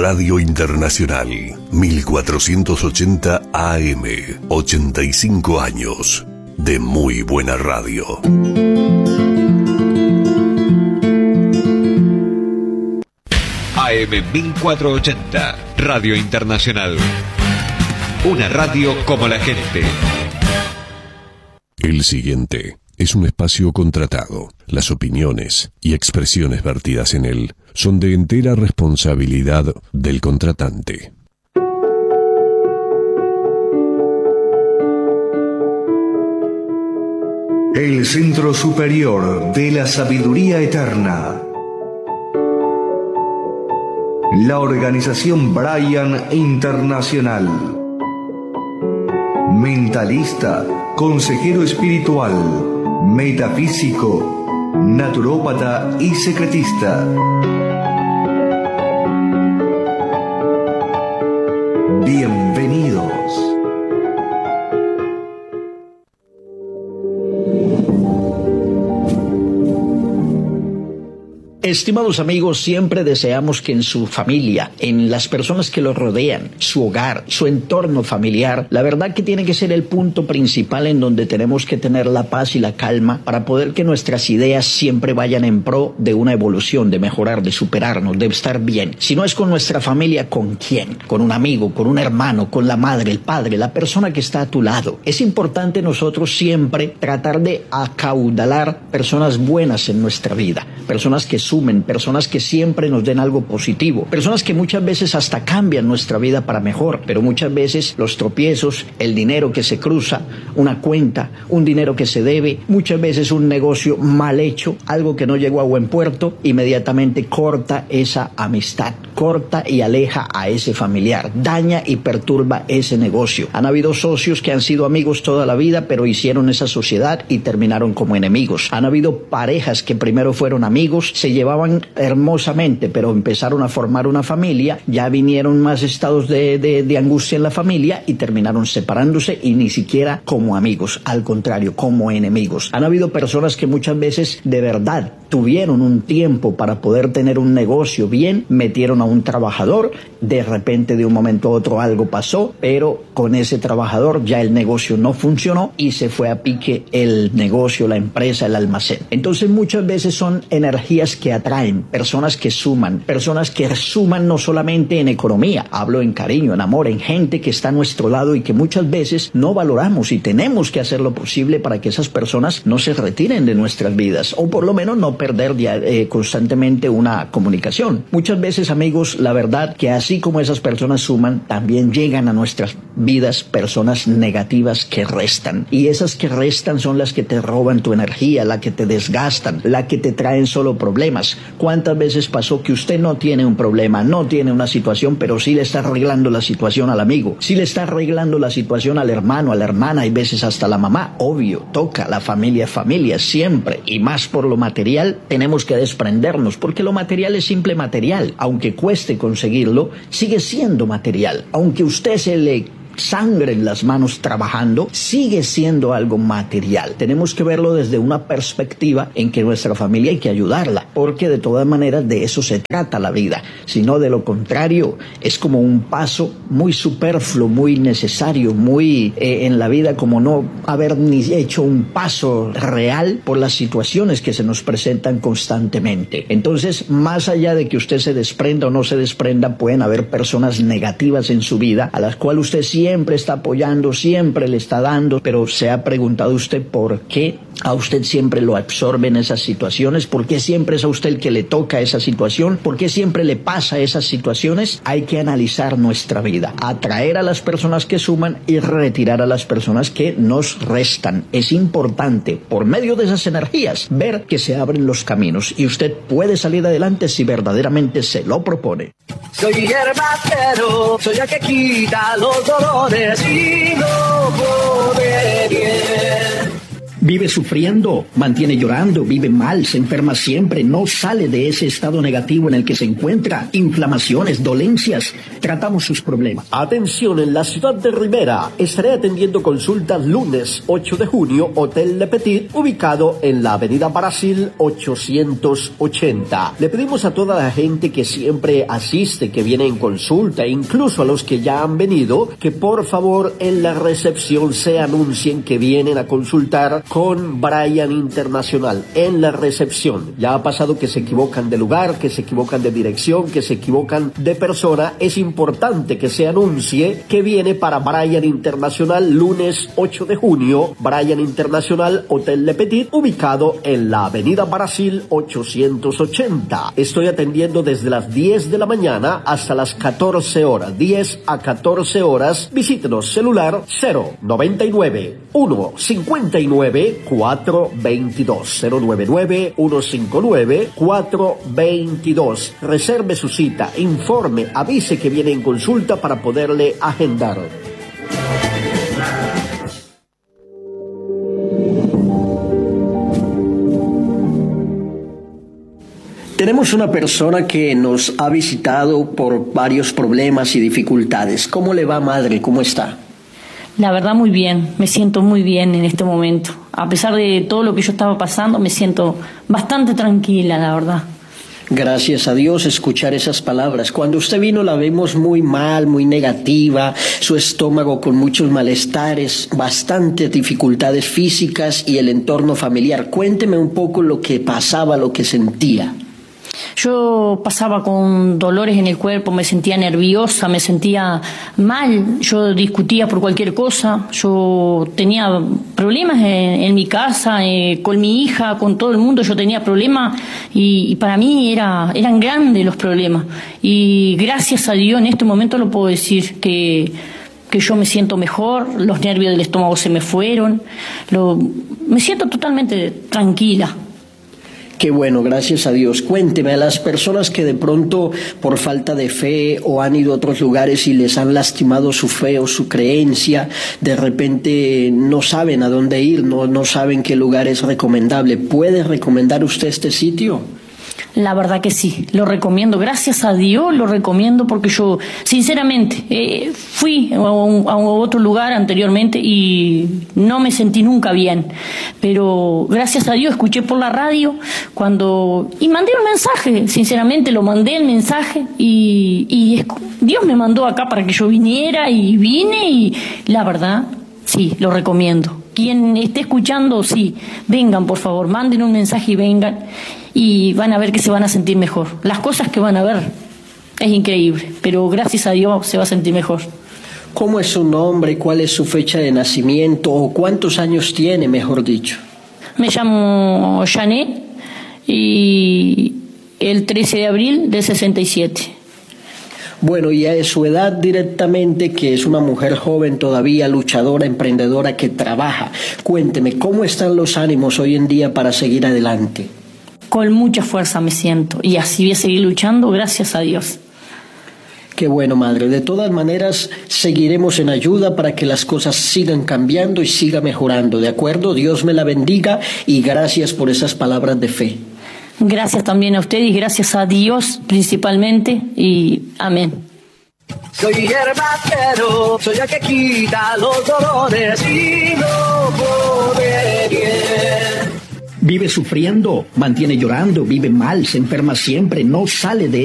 Radio Internacional, 1480 AM, 85 años de muy buena radio. AM 1480, Radio Internacional. Una radio como la gente. El siguiente es un espacio contratado. Las opiniones y expresiones vertidas en él son de entera responsabilidad del contratante. El Centro Superior de la Sabiduría Eterna. La organización Brian Internacional. Mentalista, consejero espiritual, metafísico, naturópata y secretista. Bienvenidos. Estimados amigos, siempre deseamos que en su familia, en las personas que los rodean, su hogar, su entorno familiar, la verdad que tiene que ser el punto principal en donde tenemos que tener la paz y la calma para poder que nuestras ideas siempre vayan en pro de una evolución, de mejorar, de superarnos, de estar bien. Si no es con nuestra familia, ¿con quién? Con un amigo, con un hermano, con la madre, el padre, la persona que está a tu lado. Es importante nosotros siempre tratar de acaudalar personas buenas en nuestra vida, personas que sumen, personas que siempre nos den algo positivo, personas que muchas veces hasta cambian nuestra vida para mejor, pero muchas veces los tropiezos, el dinero que se cruza, una cuenta, un dinero que se debe, muchas veces un negocio mal hecho, algo que no llegó a buen puerto, inmediatamente corta esa amistad, corta y aleja a ese familiar, daña y perturba ese negocio. Han habido socios que han sido amigos toda la vida, pero hicieron esa sociedad y terminaron como enemigos. Han habido parejas que primero fueron amigos, se llevaban hermosamente, pero empezaron a formar una familia, ya vinieron más estados de angustia en la familia y terminaron separándose y ni siquiera como amigos, al contrario, como enemigos. Han habido personas que muchas veces de verdad tuvieron un tiempo para poder tener un negocio bien, metieron a un trabajador, de repente de un momento a otro algo pasó, pero con ese trabajador ya el negocio no funcionó y se fue a pique el negocio, la empresa, el almacén. Entonces muchas veces son energías que atraen, personas que suman no solamente en economía, hablo en cariño, en amor, en gente que está a nuestro lado y que muchas veces no valoramos y tenemos que hacer lo posible para que esas personas no se retiren de nuestras vidas o por lo menos no perder constantemente una comunicación. Muchas veces, amigos, la verdad que así como esas personas suman, también llegan a nuestras vidas personas negativas que restan, y esas que restan son las que te roban tu energía, las que te desgastan, las que te traen solo problemas. ¿Cuántas veces pasó que usted no tiene un problema, no tiene una situación, pero sí le está arreglando la situación al amigo, sí le está arreglando la situación al hermano, a la hermana, y veces hasta la mamá? Obvio, toca, la familia siempre, y más por lo material tenemos que desprendernos, porque lo material es simple material, aunque cueste conseguirlo, sigue siendo material, aunque usted se le sangre en las manos trabajando, sigue siendo algo material. Tenemos que verlo desde una perspectiva en que nuestra familia hay que ayudarla, porque de todas maneras de eso se trata la vida, sino de lo contrario es como un paso muy superfluo, muy necesario, muy en la vida, como no haber ni hecho un paso real por las situaciones que se nos presentan constantemente. Entonces, más allá de que usted se desprenda o no se desprenda, pueden haber personas negativas en su vida a las cuales usted siempre está apoyando, siempre le está dando, pero ¿se ha preguntado usted por qué a usted siempre lo absorben esas situaciones? ¿Por qué siempre es a usted el que le toca esa situación? ¿Por qué siempre le pasa esas situaciones? Hay que analizar nuestra vida, atraer a las personas que suman y retirar a las personas que nos restan. Es importante, por medio de esas energías, ver que se abren los caminos y usted puede salir adelante si verdaderamente se lo propone. Soy hierbacero, soy el que quita los dolores y no pone bien. Vive sufriendo, mantiene llorando, vive mal, se enferma siempre, no sale de ese estado negativo en el que se encuentra, inflamaciones, dolencias. Tratamos sus problemas. Atención, en la ciudad de Rivera estaré atendiendo consultas lunes 8 de junio, Hotel Le Petit, ubicado en la avenida Brasil 880. Le pedimos a toda la gente que siempre asiste, que viene en consulta, incluso a los que ya han venido, que por favor en la recepción se anuncien que vienen a consultar con Brian Internacional en la recepción. Ya ha pasado que se equivocan de lugar, que se equivocan de dirección, que se equivocan de persona. Es importante que se anuncie que viene para Brian Internacional lunes 8 de junio, Brian Internacional Hotel Le Petit, ubicado en la avenida Brasil 880. Estoy atendiendo desde las 10 de la mañana hasta las 14 horas, 10 a 14 horas. Visítenos, celular 099 159 422 099 159 422. Reserve su cita, informe, avise que viene en consulta para poderle agendar. Tenemos una persona que nos ha visitado por varios problemas y dificultades. ¿Cómo le va, madre? ¿Cómo está? La verdad, muy bien. Me siento muy bien en este momento. A pesar de todo lo que yo estaba pasando, me siento bastante tranquila, la verdad. Gracias a Dios escuchar esas palabras. Cuando usted vino la vemos muy mal, muy negativa, su estómago con muchos malestares, bastantes dificultades físicas y el entorno familiar. Cuénteme un poco lo que pasaba, lo que sentía. Yo pasaba con dolores en el cuerpo, me sentía nerviosa, me sentía mal, yo discutía por cualquier cosa, yo tenía problemas en mi casa, con mi hija, con todo el mundo, yo tenía problemas y para mí eran grandes los problemas. Y gracias a Dios en este momento lo puedo decir que yo me siento mejor, los nervios del estómago se me fueron, me siento totalmente tranquila. Qué bueno, gracias a Dios. Cuénteme, a las personas que de pronto por falta de fe o han ido a otros lugares y les han lastimado su fe o su creencia, de repente no saben a dónde ir, no saben qué lugar es recomendable. ¿Puede recomendar usted este sitio? La verdad que sí, lo recomiendo, gracias a Dios lo recomiendo porque yo sinceramente fui a otro lugar anteriormente y no me sentí nunca bien, pero gracias a Dios escuché por la radio y mandé un mensaje, sinceramente lo mandé el mensaje y Dios me mandó acá para que yo viniera y vine y la verdad sí, lo recomiendo. Quien esté escuchando, sí, vengan por favor, manden un mensaje y vengan y van a ver que se van a sentir mejor. Las cosas que van a ver es increíble, pero gracias a Dios se va a sentir mejor. ¿Cómo es su nombre? ¿Cuál es su fecha de nacimiento? ¿O cuántos años tiene, mejor dicho? Me llamo Janet y el 13 de abril del 67. Bueno, y a su edad directamente, que es una mujer joven todavía, luchadora, emprendedora, que trabaja, cuénteme, ¿cómo están los ánimos hoy en día para seguir adelante? Con mucha fuerza me siento y así voy a seguir luchando, gracias a Dios. Qué bueno, madre. De todas maneras, seguiremos en ayuda para que las cosas sigan cambiando y siga mejorando, ¿de acuerdo? Dios me la bendiga y gracias por esas palabras de fe. Gracias también a usted y gracias a Dios principalmente y amén. Soy hierbacero, soy el que quita los dolores y no pone bien. Vive sufriendo, mantiene llorando, vive mal, se enferma siempre, no sale de